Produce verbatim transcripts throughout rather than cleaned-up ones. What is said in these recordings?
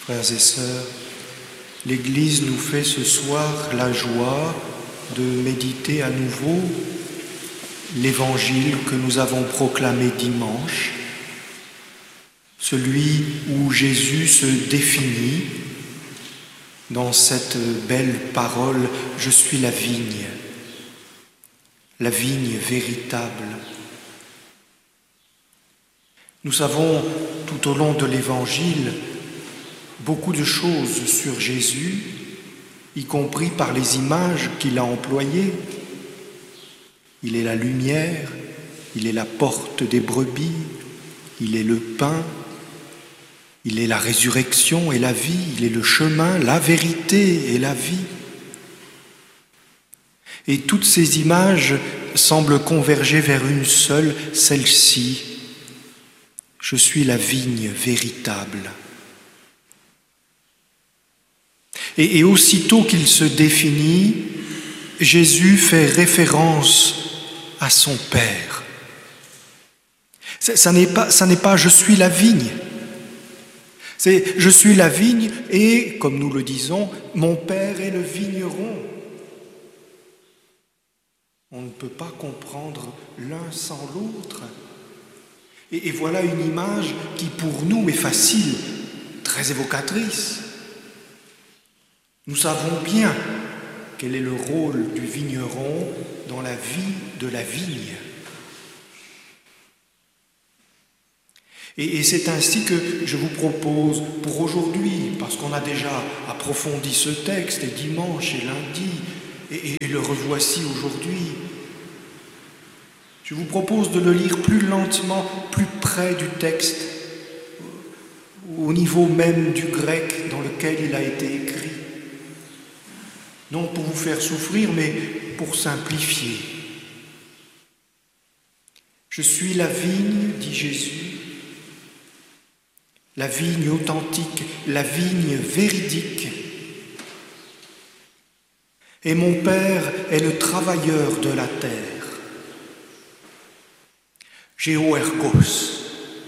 Frères et sœurs, l'Église nous fait ce soir la joie de méditer à nouveau l'Évangile que nous avons proclamé dimanche, celui où Jésus se définit dans cette belle parole « Je suis la vigne », la vigne véritable. Nous savons tout au long de l'Évangile beaucoup de choses sur Jésus, y compris par les images qu'il a employées. Il est la lumière, il est la porte des brebis, il est le pain, il est la résurrection et la vie, il est le chemin, la vérité et la vie. Et toutes ces images semblent converger vers une seule, celle-ci. Je suis la vigne véritable. Et, et aussitôt qu'il se définit, Jésus fait référence à son Père. Ça, ça n'est pas, ça n'est pas « je suis la vigne ». C'est « je suis la vigne et, comme nous le disons, mon Père est le vigneron ». On ne peut pas comprendre l'un sans l'autre. Et, et voilà une image qui pour nous est facile, très évocatrice. Nous savons bien quel est le rôle du vigneron dans la vie de la vigne. Et, et c'est ainsi que je vous propose pour aujourd'hui, parce qu'on a déjà approfondi ce texte, et dimanche et lundi, et, et le revoici aujourd'hui, je vous propose de le lire plus lentement, plus près du texte, au niveau même du grec dans lequel il a été écrit. Non pour vous faire souffrir, mais pour simplifier. Je suis la vigne, dit Jésus, la vigne authentique, la vigne véridique. Et mon Père est le travailleur de la terre. Géoergos,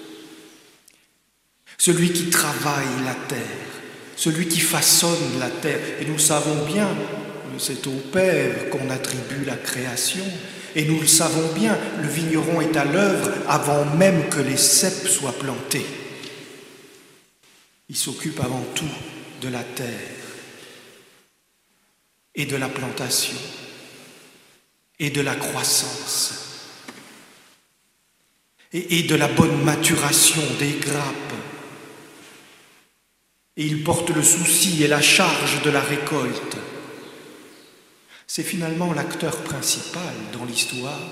celui qui travaille la terre, celui qui façonne la terre. Et nous savons bien, c'est au Père qu'on attribue la création, et nous le savons bien, le vigneron est à l'œuvre avant même que les ceps soient plantés. Il s'occupe avant tout de la terre et de la plantation et de la croissance et, et de la bonne maturation des grappes. Et il porte le souci et la charge de la récolte. C'est finalement l'acteur principal dans l'histoire.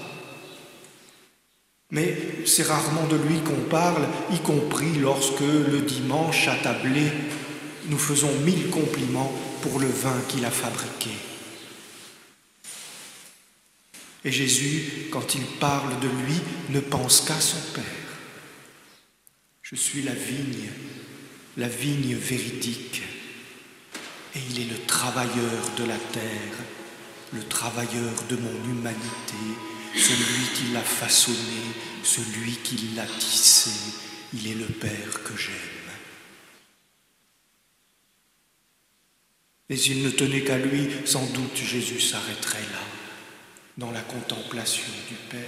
Mais c'est rarement de lui qu'on parle, y compris lorsque, le dimanche, attablé, nous faisons mille compliments pour le vin qu'il a fabriqué. Et Jésus, quand il parle de lui, ne pense qu'à son Père. Je suis la vigne, la vigne véridique, et il est le travailleur de la terre, le travailleur de mon humanité, celui qui l'a façonné, celui qui l'a tissé, il est le Père que j'aime. Mais s'il ne tenait qu'à lui, sans doute Jésus s'arrêterait là, dans la contemplation du Père.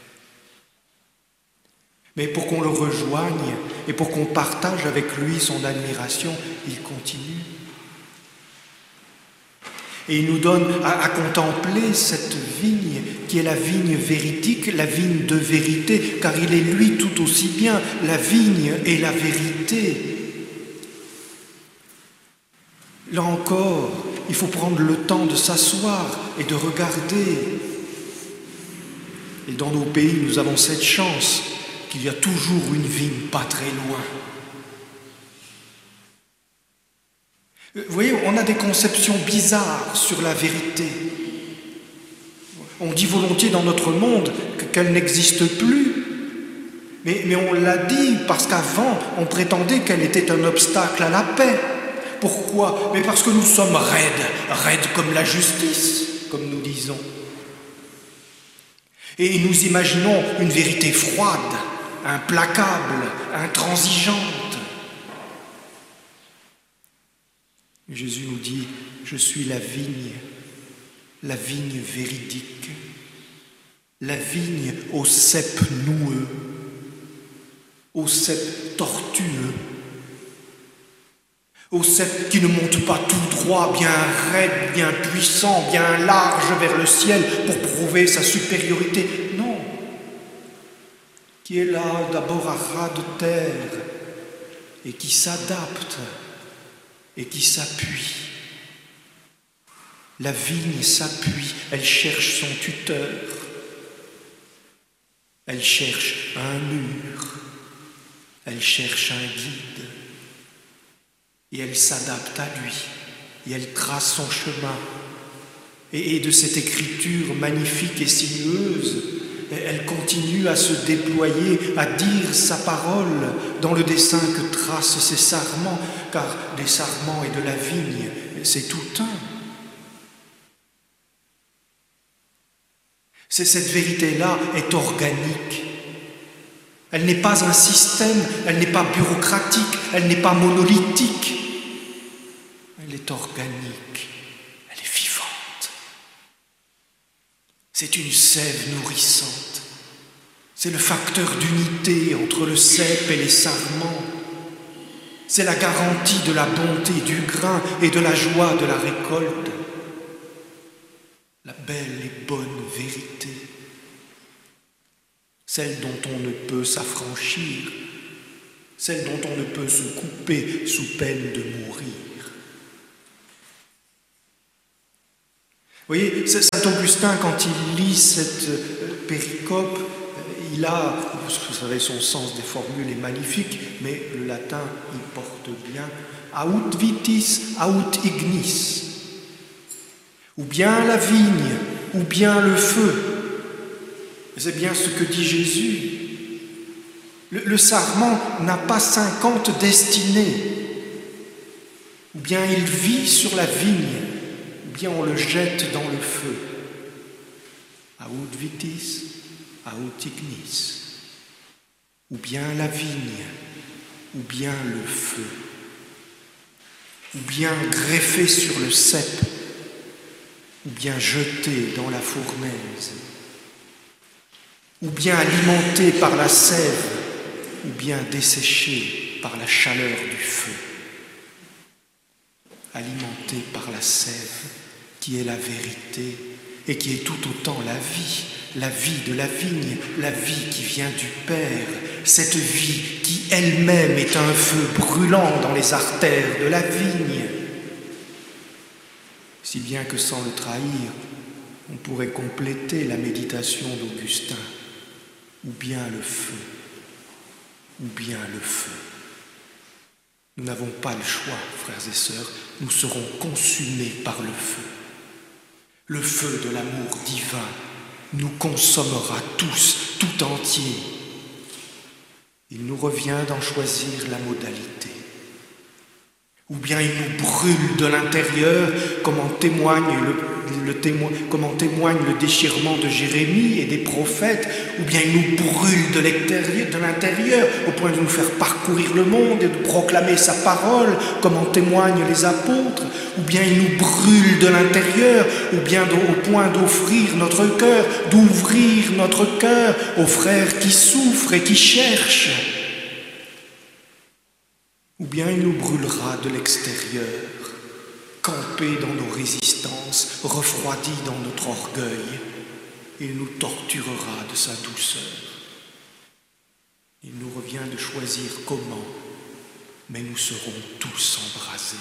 Mais pour qu'on le rejoigne et pour qu'on partage avec lui son admiration, il continue. Et il nous donne à, à contempler cette vigne qui est la vigne véridique, la vigne de vérité, car il est lui tout aussi bien la vigne et la vérité. Là encore, il faut prendre le temps de s'asseoir et de regarder. Et dans nos pays, nous avons cette chance qu'il y a toujours une vigne pas très loin. Vous voyez, on a des conceptions bizarres sur la vérité. On dit volontiers dans notre monde qu'elle n'existe plus, mais, mais on l'a dit parce qu'avant, on prétendait qu'elle était un obstacle à la paix. Pourquoi ? Mais parce que nous sommes raides, raides comme la justice, comme nous disons. Et nous imaginons une vérité froide, implacable, intransigeante. Jésus nous dit, je suis la vigne, la vigne véridique, la vigne au cep noueux, au cep tortueux, au cep qui ne monte pas tout droit, bien raide, bien puissant, bien large vers le ciel pour prouver sa supériorité. Non, qui est là d'abord à ras de terre et qui s'adapte et qui s'appuie. La vigne s'appuie, elle cherche son tuteur, elle cherche un mur, elle cherche un guide, et elle s'adapte à lui, et elle trace son chemin. Et, et de cette écriture magnifique et sinueuse, elle continue à se déployer, à dire sa parole dans le dessin que tracent ses sarments, car des sarments et de la vigne, c'est tout un. C'est cette vérité-là est organique. Elle n'est pas un système, elle n'est pas bureaucratique, elle n'est pas monolithique. Elle est organique, elle est vivante. C'est une sève nourrissante. C'est le facteur d'unité entre le cep et les sarments. C'est la garantie de la bonté du grain et de la joie de la récolte. La belle et bonne vérité, celle dont on ne peut s'affranchir, celle dont on ne peut se couper sous peine de mourir. Vous voyez, saint Augustin, quand il lit cette péricope, il a, vous savez, son sens des formules est magnifique, mais le latin, il porte bien « aut vitis, aut ignis ». Ou bien la vigne, ou bien le feu. C'est bien ce que dit Jésus. Le, le sarment n'a pas cinquante destinées. Ou bien il vit sur la vigne, ou bien on le jette dans le feu. Aut vitis, aut ignis. Ou bien la vigne, ou bien le feu. Ou bien greffé sur le cep, ou bien jeté dans la fournaise, ou bien alimenté par la sève, ou bien desséché par la chaleur du feu. Alimenté par la sève, qui est la vérité, et qui est tout autant la vie, la vie de la vigne, la vie qui vient du Père, cette vie qui elle-même est un feu brûlant dans les artères de la vigne. Si bien que sans le trahir, on pourrait compléter la méditation d'Augustin. Ou bien le feu, ou bien le feu. Nous n'avons pas le choix, frères et sœurs, nous serons consumés par le feu. Le feu de l'amour divin nous consommera tous, tout entier. Il nous revient d'en choisir la modalité. Ou bien il nous brûle de l'intérieur, comme en témoigne le, le, témo, comme en témoigne le déchirement de Jérémie et des prophètes, ou bien il nous brûle de l'extérieur, de l'intérieur, au point de nous faire parcourir le monde et de proclamer sa parole, comme en témoignent les apôtres, ou bien il nous brûle de l'intérieur, ou bien au point d'offrir notre cœur, d'ouvrir notre cœur aux frères qui souffrent et qui cherchent. Ou bien il nous brûlera de l'extérieur, campés dans nos résistances, refroidis dans notre orgueil, et il nous torturera de sa douceur. Il nous revient de choisir comment, mais nous serons tous embrasés.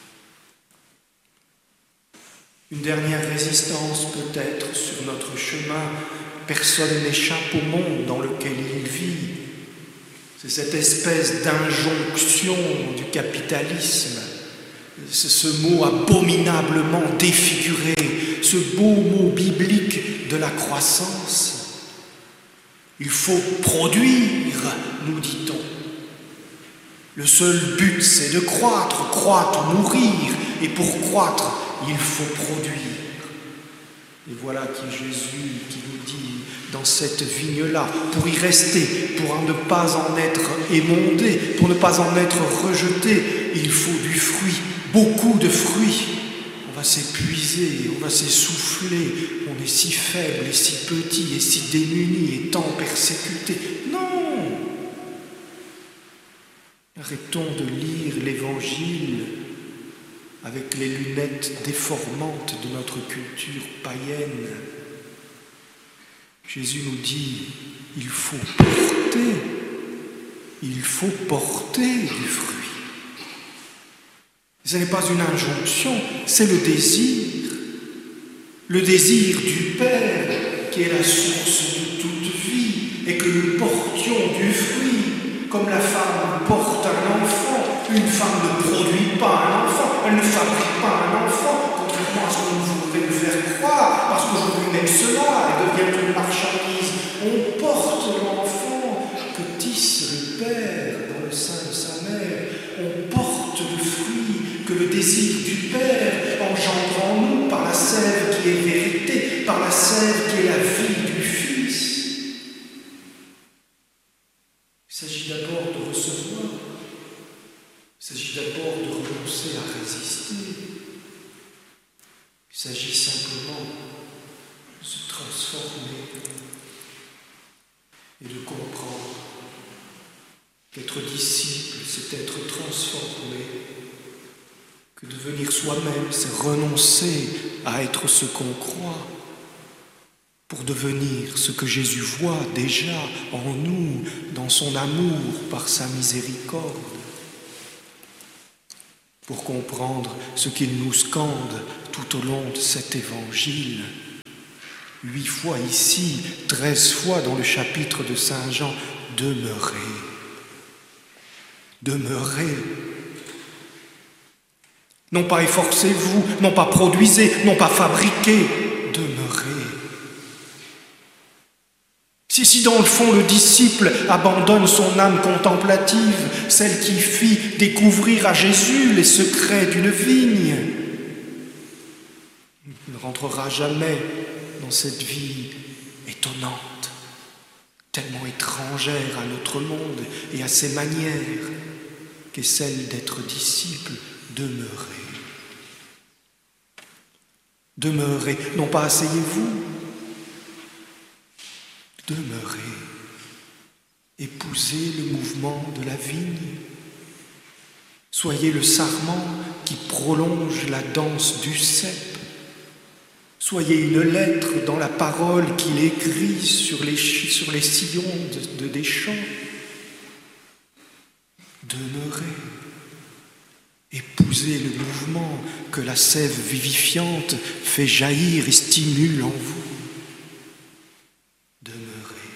Une dernière résistance peut-être sur notre chemin, personne n'échappe au monde dans lequel il vit. C'est cette espèce d'injonction du capitalisme, c'est ce mot abominablement défiguré, ce beau mot biblique de la croissance. Il faut produire, nous dit-on. Le seul but, c'est de croître, croître, mourir, et pour croître, il faut produire. Et voilà qui Jésus qui nous dit dans cette vigne-là, pour y rester, pour ne pas en être émondé, pour ne pas en être rejeté, il faut du fruit, beaucoup de fruits. On va s'épuiser, on va s'essouffler, on est si faible et si petit et si démuni et tant persécuté. Non! Arrêtons de lire l'Évangile avec les lunettes déformantes de notre culture païenne. Jésus nous dit, il faut porter, il faut porter du fruit. Ce n'est pas une injonction, c'est le désir. Le désir du Père qui est la source de toute vie et que nous portions du fruit, comme la femme porte un enfant. Une femme ne produit pas un enfant, elle ne fabrique pas un enfant, contrairement à ce qu'on voudrait nous faire croire, parce qu'aujourd'hui même cela, elle devient une marchandise. On porte l'enfant que tisse le Père dans le sein de sa mère, on porte le fruit que le désir du Père engendre en nous par la sève qui est vérité, par la sève qui est la vie du Fils. Il s'agit d'abord de recevoir, il s'agit d'abord de renoncer à résister, il s'agit simplement de se transformer et de comprendre qu'être disciple, c'est être transformé, que devenir soi-même, c'est renoncer à être ce qu'on croit, pour devenir ce que Jésus voit déjà en nous, dans son amour, par sa miséricorde. Pour comprendre ce qu'il nous scande tout au long de cet évangile. Huit fois ici, treize fois dans le chapitre de Saint Jean, demeurez. Demeurez. Non pas efforcez-vous, non pas produisez, non pas fabriquez, demeurez. Si, si dans le fond le disciple abandonne son âme contemplative, celle qui fit découvrir à Jésus les secrets d'une vigne, il ne rentrera jamais dans cette vie étonnante, tellement étrangère à notre monde et à ses manières, qu'est celle d'être disciple. Demeurez. Demeurez, non pas asseyez-vous, demeurez. Épousez le mouvement de la vigne. Soyez le sarment qui prolonge la danse du cep. Soyez une lettre dans la parole qu'il écrit sur les, sur les sillons de, de des champs. Demeurez. Épousez le mouvement que la sève vivifiante fait jaillir et stimule en vous. Demeurez.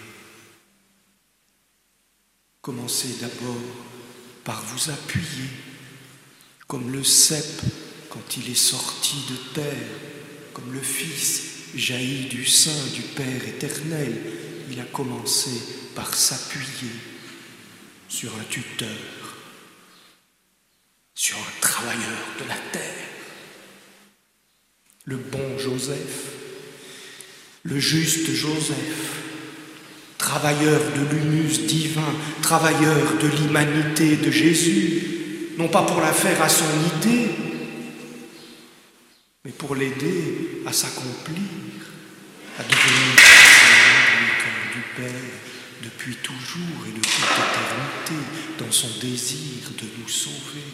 Commencez d'abord par vous appuyer, comme le cep quand il est sorti de terre, comme le Fils jaillit du sein du Père éternel. Il a commencé par s'appuyer sur un tuteur, sur un travailleur de la terre, le bon Joseph, le juste Joseph, travailleur de l'humus divin, travailleur de l'humanité de Jésus, non pas pour la faire à son idée, mais pour l'aider à s'accomplir, à devenir dans le cœur du Père depuis toujours et de toute éternité, dans son désir de nous sauver.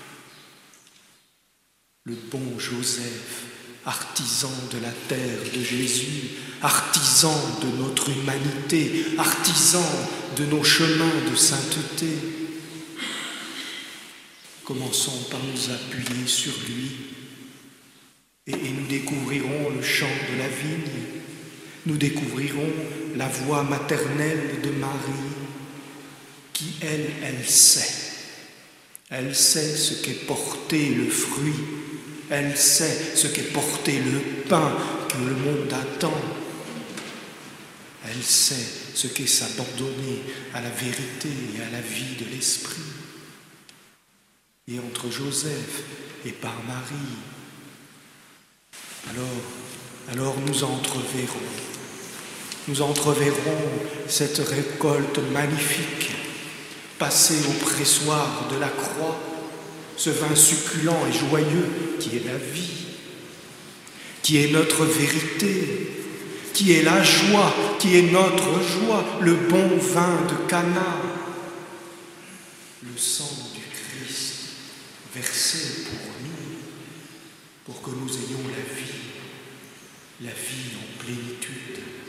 Le bon Joseph, artisan de la terre de Jésus, artisan de notre humanité, artisan de nos chemins de sainteté. Commençons par nous appuyer sur lui et, et nous découvrirons le champ de la vigne, nous découvrirons la voix maternelle de Marie qui, elle, elle sait. Elle sait ce qu'est porter le fruit. Elle sait ce qu'est porter le pain que le monde attend. Elle sait ce qu'est s'abandonner à la vérité et à la vie de l'esprit. Et entre Joseph et par Marie, alors, alors nous entreverrons, nous entreverrons cette récolte magnifique, passée au pressoir de la croix, ce vin succulent et joyeux qui est la vie, qui est notre vérité, qui est la joie, qui est notre joie, le bon vin de Cana, le sang du Christ versé pour nous, pour que